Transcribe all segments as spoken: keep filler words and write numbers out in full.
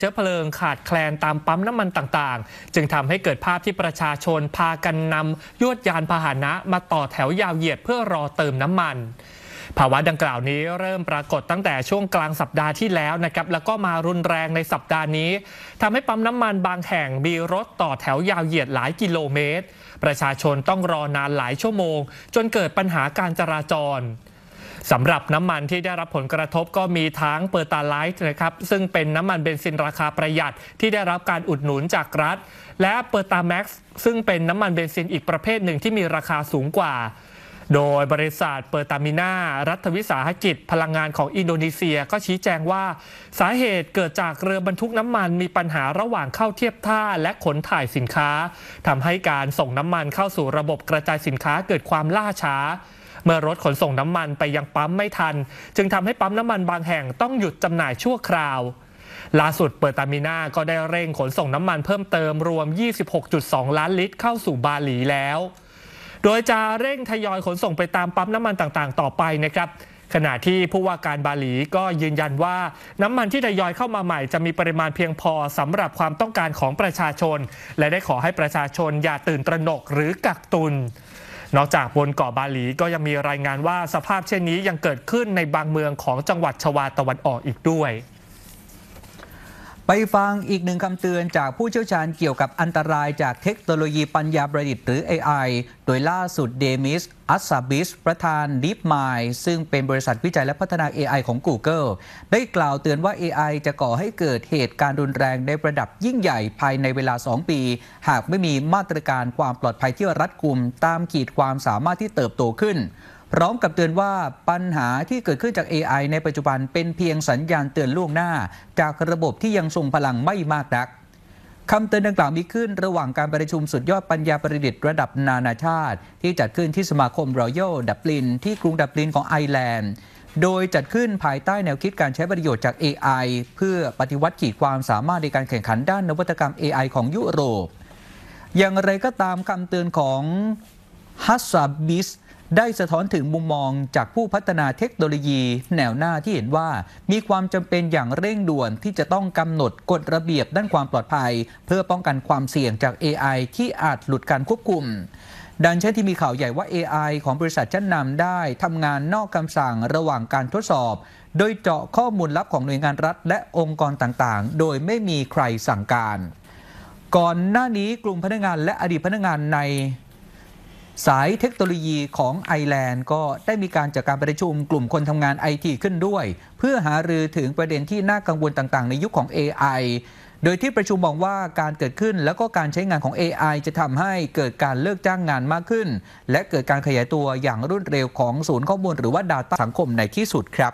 เชื้อเพลิงขาดแคลนตามปั๊มน้ำมันต่างๆจึงทำให้เกิดภาพที่ประชาชนพากันนำยวดยานพาหนะมาต่อแถวยาวเหยียดเพื่อรอเติมน้ำมันภาวะดังกล่าวนี้เริ่มปรากฏตั้งแต่ช่วงกลางสัปดาห์ที่แล้วนะครับแล้วก็มารุนแรงในสัปดาห์นี้ทำให้ปั๊มน้ำมันบางแห่งมีรถต่อแถวยาวเหยียดหลายกิโลเมตรประชาชนต้องรอนานหลายชั่วโมงจนเกิดปัญหาการจราจรสำหรับน้ำมันที่ได้รับผลกระทบก็มีทั้งเปอร์ตาไลท์นะครับซึ่งเป็นน้ำมันเบนซินราคาประหยัดที่ได้รับการอุดหนุนจากรัฐและเปอร์ตาแม็กซ์ซึ่งเป็นน้ำมันเบนซินอีกประเภทหนึ่งที่มีราคาสูงกว่าโดยบริษัทเปอร์ตามิน่ารัฐวิสาหกิจพลังงานของอินโดนีเซียก็ชี้แจงว่าสาเหตุเกิดจากเรือบรรทุกน้ำมันมีปัญหาระหว่างเข้าเทียบท่าและขนถ่ายสินค้าทำให้การส่งน้ำมันเข้าสู่ระบบกระจายสินค้าเกิดความล่าช้าเมื่อรถขนส่งน้ำมันไปยังปั๊มไม่ทันจึงทำให้ปั๊มน้ำมันบางแห่งต้องหยุดจำหน่ายชั่วคราวล่าสุดเปอร์ตามิน่าก็ได้เร่งขนส่งน้ำมันเพิ่มเติมรวม ยี่สิบหกจุดสอง ล้านลิตรเข้าสู่บาหลีแล้วโดยจะเร่งทยอยขนส่งไปตามปั๊มน้ำมันต่างๆต่อไปนะครับขณะที่ผู้ว่าการบาหลีก็ยืนยันว่าน้ำมันที่ทยอยเข้ามาใหม่จะมีปริมาณเพียงพอสำหรับความต้องการของประชาชนและได้ขอให้ประชาชนอย่าตื่นตระหนกหรือกักตุนนอกจากบนเกาะบาหลีก็ยังมีรายงานว่าสภาพเช่นนี้ยังเกิดขึ้นในบางเมืองของจังหวัดชวาตะวันออกอีกด้วยไปฟังอีกหนึ่งคำเตือนจากผู้เชี่ยวชาญเกี่ยวกับอันตรายจากเทคโนโลยีปัญญาประดิษฐ์หรือ เอ ไอ โดยล่าสุดเดมิส อัสซาบิสประธาน DeepMind ซึ่งเป็นบริษัทวิจัยและพัฒนา เอ ไอ ของ Google ได้กล่าวเตือนว่า เอ ไอ จะก่อให้เกิดเหตุการณ์รุนแรงในระดับยิ่งใหญ่ภายในเวลาสองปีหากไม่มีมาตรการความปลอดภัยที่รัดกุมตามขีดความสามารถที่เติบโตขึ้นพร้อมกับเตือนว่าปัญหาที่เกิดขึ้นจาก เอ ไอ ในปัจจุบันเป็นเพียงสัญญาณเตือนล่วงหน้าจากระบบที่ยังทรงพลังไม่มากนักคำเตือนดังกล่าวมีขึ้นระหว่างการประชุมสุดยอดปัญญาประดิษฐ์ระดับนานาชาติที่จัดขึ้นที่สมาคมรอยัลดับลินที่กรุงดับลินของไอร์แลนด์โดยจัดขึ้นภายใต้แนวคิดการใช้ประโยชน์จาก เอ ไอ เพื่อปฏิวัติขีดความสามารถในการแข่งขันด้านนวัตกรรม เอ ไอ ของยุโรปอย่างไรก็ตามคำเตือนของฮัสซาบิสได้สะท้อนถึงมุมมองจากผู้พัฒนาเทคโนโลยีแนวหน้าที่เห็นว่ามีความจำเป็นอย่างเร่งด่วนที่จะต้องกำหนดกฎระเบียบด้านความปลอดภัยเพื่อป้องกันความเสี่ยงจาก เอ ไอ ที่อาจหลุดการควบคุมดังเช่นที่มีข่าวใหญ่ว่า เอ ไอ ของบริษัทชั้นนำได้ทำงานนอกคำสั่งระหว่างการทดสอบโดยเจาะข้อมูลลับของหน่วยงานรัฐและองค์กรต่างๆโดยไม่มีใครสั่งการก่อนหน้านี้กลุ่มพนักงานและอดีตพนักงานในสายเทคโนโลยีของไอร์แลนด์ก็ได้มีการจัดการประชุมกลุ่มคนทำงาน ไอ ที ขึ้นด้วยเพื่อหารือถึงประเด็นที่น่ากังวลต่างๆในยุคของ เอ ไอ โดยที่ประชุมมองว่าการเกิดขึ้นแล้วก็การใช้งานของ เอ ไอ จะทำให้เกิดการเลิกจ้างงานมากขึ้นและเกิดการขยายตัวอย่างรวดเร็วของศูนย์ข้อมูลหรือว่า Data สังคมในที่สุดครับ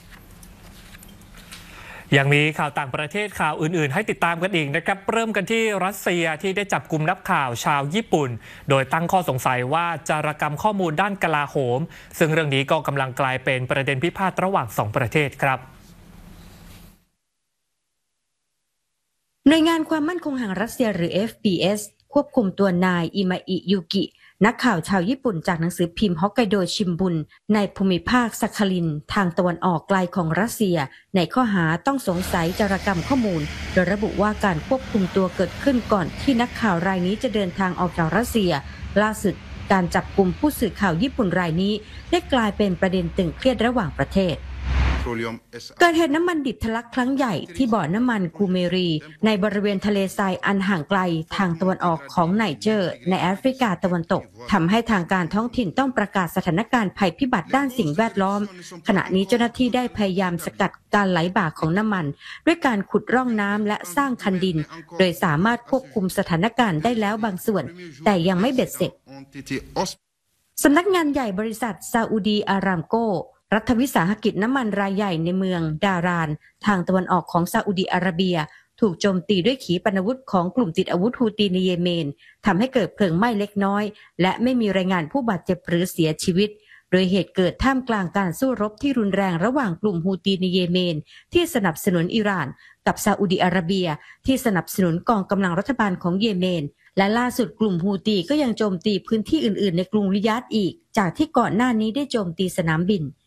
ยังมีข่าวต่างประเทศข่าวอื่นๆให้ติดตามกันอีกนะครับเริ่มกันที่รัสเซียที่ได้จับกุมนักข่าวชาวญี่ปุ่นโดยตั้งข้อสงสัยว่าจารกรรมข้อมูลด้านกลาโหมซึ่งเรื่องนี้ก็กำลังกลายเป็นประเด็นพิพาทระหว่างสองประเทศครับหน่วยงานความมั่นคงแห่งรัสเซียหรือ เอฟ บี เอส ควบคุมตัวนายอิมาอิยุกินักข่าวชาวญี่ปุ่นจากหนังสือพิมพ์ฮอกไกโดชิมบุนในภูมิภาคซัคคารินทางตะวันออกไกลของรัสเซียในข้อหาต้องสงสัยจารกรรมข้อมูลโดยระบุว่าการควบคุมตัวเกิดขึ้นก่อนที่นักข่าวรายนี้จะเดินทางออกจากรัสเซียล่าสุดการจับกุมผู้สื่อข่าวญี่ปุ่นรายนี้ได้กลายเป็นประเด็นตึงเครียดระหว่างประเทศเกิดเหตุน้ำมันดิบทะลักครั้งใหญ่ที่บ่อน้ำมันกูเมรีในบริเวณทะเลทรายอันห่างไกลทางตะวันออกของไนเจอร์ในแอฟริกาตะวันตกทำให้ทางการท้องถิ่นต้องประกาศสถานการณ์ภัยพิบัติด้านสิ่งแวดล้อมขณะนี้เจ้าหน้าที่ได้พยายามสกัดการไหลบ่าของน้ำมันด้วยการขุดร่องน้ำและสร้างคันดินโดยสามารถควบคุมสถานการณ์ได้แล้วบางส่วนแต่ยังไม่เบ็ดเสร็จสำนักงานใหญ่บริษัทซาอุดีอารามโกรัฐวิสาหกิจน้ำมันรายใหญ่ในเมืองดารานทางตะวันออกของซาอุดีอาระเบียถูกโจมตีด้วยขีปนาวุธของกลุ่มติดอาวุธฮูตีในเยเมนทำให้เกิดเพลิงไหม้เล็กน้อยและไม่มีรายงานผู้บาดเจ็บหรือเสียชีวิตโดยเหตุเกิดท่ามกลางการสู้รบที่รุนแรงระหว่างกลุ่มฮูตีในเยเมนที่สนับสนุนอิหร่านกับซาอุดีอาระเบียที่สนับสนุนกองกำลังรัฐบาลของเยเมนและล่าสุดกลุ่มฮูตีก็ยังโจมตีพื้นที่อื่นๆในกรุงริยาดอีกจากที่ก่อนหน้านี้ได้โจมตีสนามบิน